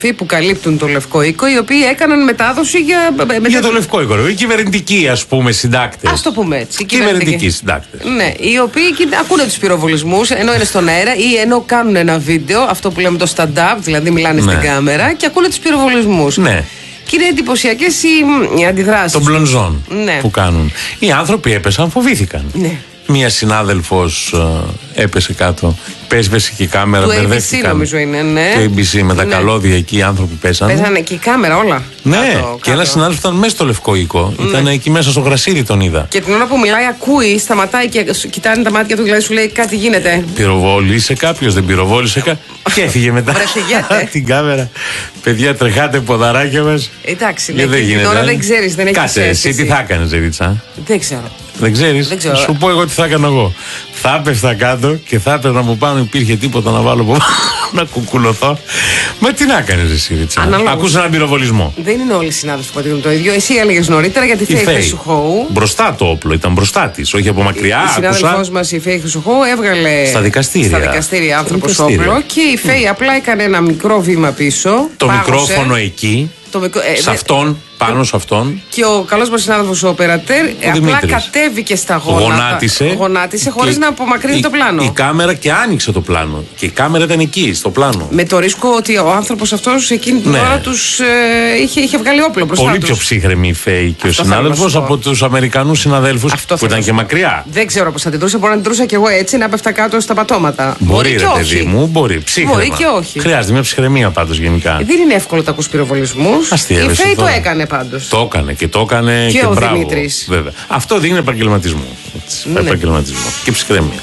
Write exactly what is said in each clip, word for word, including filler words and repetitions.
που καλύπτουν το Λευκό Οίκο, οι οποίοι έκαναν μετάδοση για. Μετα... Για το Λευκό Οίκο. Οι κυβερνητικοί, ας πούμε, συντάκτες. Ας το πούμε έτσι. Κυβερνητικοί συντάκτες. Ναι, οι οποίοι ακούνε τους πυροβολισμούς ενώ είναι στον αέρα ή ενώ κάνουν ένα βίντεο, αυτό που λέμε το stand-up, δηλαδή μιλάνε ναι. στην κάμερα και ακούνε τους πυροβολισμούς. Ναι. Και είναι εντυπωσιακές οι, οι αντιδράσεις. Των μπλονζών ναι. που κάνουν. Οι άνθρωποι έπεσαν, φοβήθηκαν. Ναι. Μία συνάδελφος ε, έπεσε κάτω. Πέσβησε και η κάμερα. Του έι μπι σι νομίζω είναι, ναι. Το έι μπι σι με τα ναι. καλώδια εκεί οι άνθρωποι πέσανε. Πέσανε και η κάμερα όλα. Ναι, κάτω, και ένα συνάδελφος ήταν μέσα στο Λευκό Οίκο. Ναι. Ήταν εκεί μέσα στο γρασίδι, τον είδα. Και την ώρα που μιλάει, ακούει, σταματάει και κοιτάνε τα μάτια του, δηλαδή σου λέει κάτι γίνεται. Πυροβόλησε κάποιο, δεν πυροβόλησε κάποιο. Και έφυγε μετά. Την κάμερα. Παιδιά, τρεχάτε ποδαράκια μας. Εντάξει, ναι, την ώρα δεν ξέρει, δεν έχει. Κάτσε, εσύ τι θα έκανε, Ζερίτσα. Δεν ξέρω. Δεν ξέρεις, ξέρω. Σου πω εγώ τι θα έκανα εγώ. Θα έπεφτα κάτω και θα έπαιρνα από πάνω, υπήρχε τίποτα να βάλω από πάνω, να κουκουλωθώ. Μα τι να έκανες εσύ, Ρίτσα. Ακούς έναν πυροβολισμό. Δεν είναι όλοι οι συνάδελφοι που πατήσουν το ίδιο. Εσύ έλεγες νωρίτερα για τη Φέη Χρυσοχώου. Μπροστά το όπλο, ήταν μπροστά της, όχι από μακριά. Η συνάδελφός μας η Φέη Χρυσοχώου έβγαλε στα δικαστήρια, στα δικαστήρια άνθρωπος όπλο και η Φέη mm. απλά έκανε ένα μικρό βήμα πίσω. Το πάγωσε, μικρόφωνο εκεί. Το μικρο... ε, σε αυτόν, πάνω σε αυτόν. Και ο καλός μας συνάδελφος ο Οπερατέρ απλά Δημήτρης κατέβηκε στα γόνατα. Γονάτισε. Γονάτισε χωρίς να απομακρύνει η, το πλάνο. Η κάμερα και άνοιξε το πλάνο. Και η κάμερα ήταν εκεί, στο πλάνο. Με το ρίσκο ότι ο άνθρωπος αυτός εκείνη την ναι. ώρα τους ε, είχε, είχε βγάλει όπλο μπροστά. Πολύ τους. πιο ψύχρεμη η Φέη και αυτό ο συνάδελφος από τους Αμερικανούς συναδέλφους αυτό που ήταν και μακριά. Δεν ξέρω πώς θα την δρούσα. Μπορεί να την δρούσα κι εγώ έτσι, να πέφτα κάτω στα πατώματα. Μπορεί, ρε παιδί μου, μπορεί. Μπορεί και όχι. Χρειάζεται μια ψυχραιμία πάντως γενικά. Δεν είναι εύκολο τα ακούς πυροβολισμούς. Η Φέη το έκανε πάντως. Το έκανε και το έκανε και, και ο μπράβο. Δημήτρης. Βέβαια. Αυτό δείχνει επαγγελματισμό. Ναι. Επαγγελματισμό και ψυχραιμία.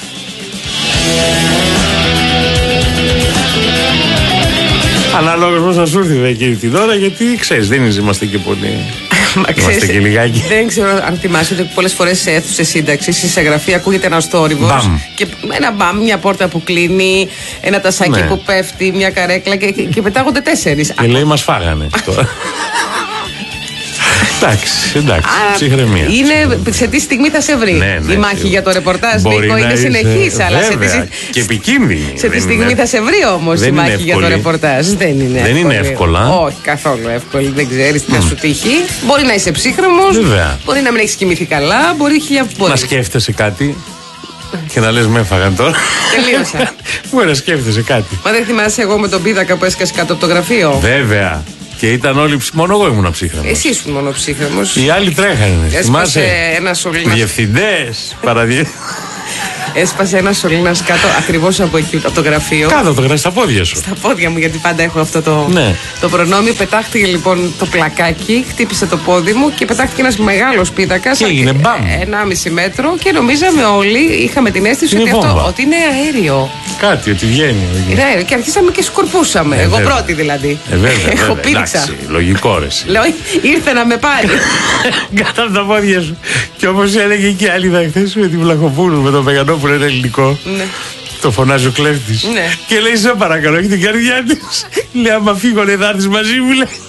Ανάλογα πώς θα σου έρθει εκείνη την ώρα, γιατί ξέρεις, δεν είμαστε και πολύ. Είμαστε και λιγάκι. Δεν ξέρω αν θυμάσαι ότι πολλές φορές σε αίθουσες σύνταξης, στη συγγραφή ακούγεται ένας θόρυβος. Και ένα μπαμ, μια πόρτα που κλείνει, ένα τασάκι ναι. που πέφτει, μια καρέκλα και, και, και πετάγονται τέσσερις. Και λέει μας φάγανε τώρα. Εντάξει, εντάξει, ψυχραιμία. Είναι σε τι στιγμή θα σε βρει. Ναι, ναι, η μάχη ναι. για το ρεπορτάζ, Νίκο, είναι συνεχής. Αλλά σε τι... και επικίνδυνη. Σε τι στιγμή είναι... θα σε βρει όμως η μάχη για το ρεπορτάζ. Δεν είναι Δεν είναι εύκολα. Όχι, καθόλου εύκολη. Δεν ξέρεις τι θα σου τύχει. Μπορεί να είσαι ψύχρεμος, μπορεί να μην έχεις κοιμηθεί καλά, μπορεί χιλιά να σκέφτεσαι κάτι. Και να λες με έφαγαν τώρα. Τελείωσα. Μπορεί να σκέφτεσαι κάτι. Μα δεν θυμάσαι εγώ με τον πίδακα που έσκασε κάτω από το γραφείο. Βέβαια. Και ήταν όλοι ψ... μόνο εγώ ήμουν ψύχρεμος. Εσύ ήσουν μόνο ψύχρεμος. Οι άλλοι τρέχανε. Έσπασε ένα σωλήνας. Διευθυντές, παραδείγμα. Έσπασε ένα σωλήνας κάτω ακριβώς από εκεί, από το γραφείο. Κάτω το γραφείο, στα πόδια σου. Στα πόδια μου, γιατί πάντα έχω αυτό το, ναι. το προνόμιο. Πετάχτηκε λοιπόν το πλακάκι, χτύπησε το πόδι μου και πετάχτηκε ένας μεγάλος πίδακας. Και έγινε μπαμ. Ενάμιση μέτρο και νομίζαμε όλοι, είχαμε την αίσθηση ότι, αυτό, ότι είναι αέριο. Κάτι, ότι βγαίνει. Είναι αέριο. Και αρχίσαμε και σκορπούσαμε. Ε, Εγώ βέβαια. πρώτη δηλαδή. Ε, βέβαια, Έχω βέβαια. Εντάξει, λογικό ρε. Λέω, ήρθε να με πάρει. Κάτω από τα πόδια σου. Και όπως έλεγε και άλλη χθες με την Βλαχοπούλου, με τον Μεγανόπουλο, ένα ελληνικό. Ναι. Το φωνάζει ο κλέφτης. Ναι. Και λέει, σε παρακαλώ, έχει την καρδιά της. Λέει, άμα φύγω, λέει, θα έρθεις μαζί μου, λέει.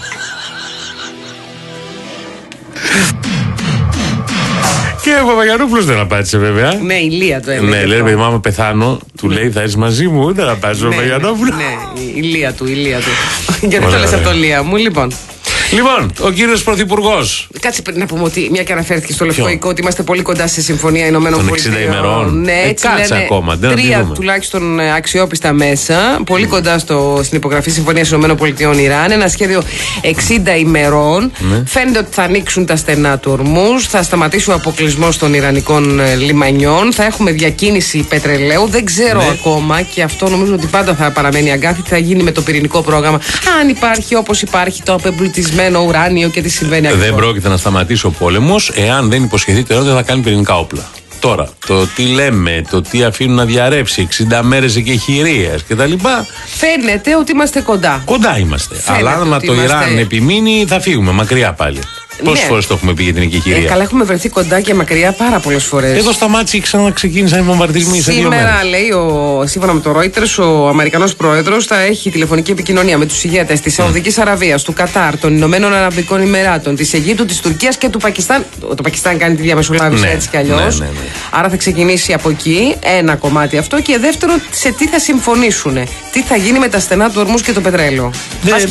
Και ο Παπαγιανόπουλος δεν απάντησε βέβαια. Ναι, η Λία το έλεγε. Ναι, λέει, παιδί μου, άμα πεθάνω, του λέει, θα έρθεις μαζί μου, δεν απάντησε ο Παπαγιανόπουλος. Ναι, η Λία του, η Λία του. Γιατί το λες αυτό, Λία μου, λοιπόν. Λοιπόν, ο κύριος Πρωθυπουργός. Κάτσε να πούμε ότι μια και αναφέρθηκε στο Λευκό Οίκο ότι είμαστε πολύ κοντά στη Συμφωνία Ηνωμένων Πολιτειών. εξήντα ημερών. Ναι, έτσι ε, κάτσε λένε ακόμα. Δεν τρία τουλάχιστον αξιόπιστα μέσα. Πολύ mm. κοντά στο, στην υπογραφή Συμφωνίας Ηνωμένων Πολιτειών Ιράν. Ένα σχέδιο εξήντα ημερών. Mm. Φαίνεται ότι θα ανοίξουν τα στενά του ορμούς. Θα σταματήσει ο αποκλεισμός των Ιρανικών λιμανιών. Θα έχουμε διακίνηση πετρελαίου. Δεν ξέρω mm. ακόμα και αυτό νομίζω ότι πάντα θα παραμένει αγκάθι. Τι θα γίνει με το πυρηνικό πρόγραμμα. Αν υπάρχει όπως υπάρχει το απεμπλουτισμένο ουράνιο και τι συμβαίνει ακριβώς. Δεν πρόκειται να σταματήσει ο πόλεμος εάν δεν υποσχεθεί ότι θα κάνει πυρηνικά όπλα. Τώρα, το τι λέμε, το τι αφήνουν να διαρρεύσει, εξήντα μέρες εκεχηρίες κτλ. Φαίνεται ότι είμαστε κοντά. Κοντά είμαστε. Φαίνεται. Αλλά αν το είμαστε... Ιράν επιμείνει, θα φύγουμε μακριά πάλι. Πόσες ναι. φορές το έχουμε πει για την εκεχηρία. Ε, καλά, έχουμε βρεθεί κοντά και μακριά πάρα πολλές φορές. Εδώ στα Μάτσι ξαναξεκίνησαν οι βομβαρδισμοί σε δύο μέρες. Σήμερα, λέει, ο, σύμφωνα με το Reuters, ο Αμερικανός πρόεδρος θα έχει τηλεφωνική επικοινωνία με τους ηγέτες της Σαουδικής Αραβίας, του Κατάρ, των Ηνωμένων Αραβικών Εμιράτων, της Αιγύπτου, της Τουρκίας και του Πακιστάν. Το Πακιστάν κάνει τη διαμεσολάβηση, ναι, έτσι κι αλλιώς. Ναι, ναι, ναι. Άρα θα ξεκινήσει από εκεί ένα κομμάτι αυτό. Και δεύτερον, σε τι θα συμφωνήσουν. Τι θα γίνει με τα στενά του ορμούς και το πετρέλαιο. Ναι,